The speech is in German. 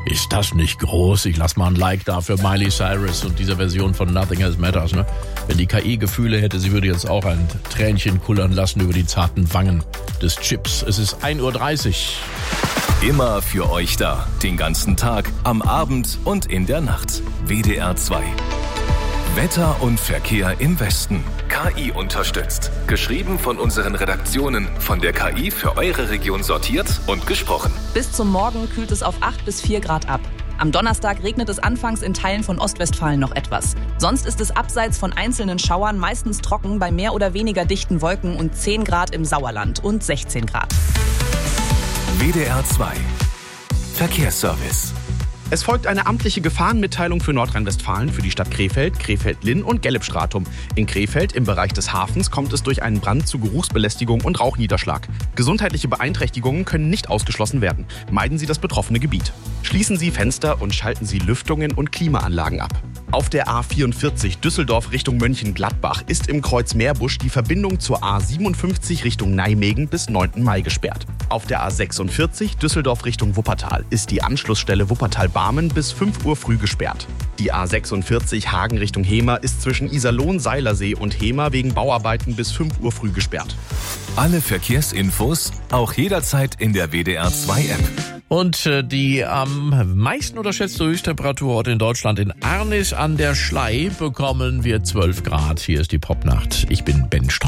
Ist das nicht groß? Ich lass mal ein Like da für Miley Cyrus und diese Version von Nothing Else Matters. Ne? Wenn die KI Gefühle hätte, sie würde jetzt auch ein Tränchen kullern lassen über die zarten Wangen des Chips. Es ist 1:30 Uhr. Immer für euch da. Den ganzen Tag, am Abend und in der Nacht. WDR 2. Wetter und Verkehr im Westen. KI unterstützt. Geschrieben von unseren Redaktionen. Von der KI für eure Region sortiert und gesprochen. Bis zum Morgen kühlt es auf 8 bis 4 Grad ab. Am Donnerstag regnet es anfangs in Teilen von Ostwestfalen noch etwas. Sonst ist es abseits von einzelnen Schauern meistens trocken bei mehr oder weniger dichten Wolken und 10 Grad im Sauerland und 16 Grad. WDR 2. Verkehrsservice. Es folgt eine amtliche Gefahrenmitteilung für Nordrhein-Westfalen, für die Stadt Krefeld, Krefeld-Linn und Gelbstratum. In Krefeld, im Bereich des Hafens, kommt es durch einen Brand zu Geruchsbelästigung und Rauchniederschlag. Gesundheitliche Beeinträchtigungen können nicht ausgeschlossen werden. Meiden Sie das betroffene Gebiet. Schließen Sie Fenster und schalten Sie Lüftungen und Klimaanlagen ab. Auf der A44 Düsseldorf Richtung Mönchengladbach ist im Kreuz Meerbusch die Verbindung zur A57 Richtung Nijmegen bis 9. Mai gesperrt. Auf der A46 Düsseldorf Richtung Wuppertal ist die Anschlussstelle Wuppertal-Barmen bis 5 Uhr früh gesperrt. Die A46 Hagen Richtung Hemer ist zwischen Iserlohn-Seilersee und Hemer wegen Bauarbeiten bis 5 Uhr früh gesperrt. Alle Verkehrsinfos auch jederzeit in der WDR 2 App. Und die am meisten unterschätzte Höchsttemperatur heute in Deutschland in Arnis an der Schlei bekommen wir 12 Grad. Hier ist die Popnacht. Ich bin Ben Strauß.